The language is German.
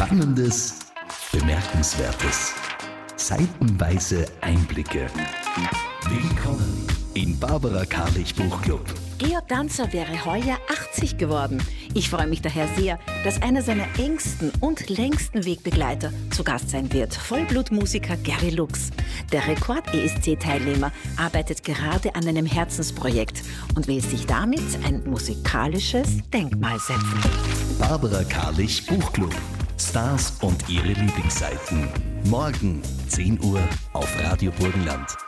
Spannendes, Bemerkenswertes, seitenweise Einblicke. Willkommen im Barbara Karlich Buchclub. Georg Danzer wäre heuer 80 geworden. Ich freue mich daher sehr, dass einer seiner engsten und längsten Wegbegleiter zu Gast sein wird. Vollblutmusiker Gary Lux. Der Rekord-ESC-Teilnehmer arbeitet gerade an einem Herzensprojekt und will sich damit ein musikalisches Denkmal setzen. Barbara Karlich Buchclub. Stars und ihre Lieblingsseiten. Morgen 10 Uhr auf Radio Burgenland.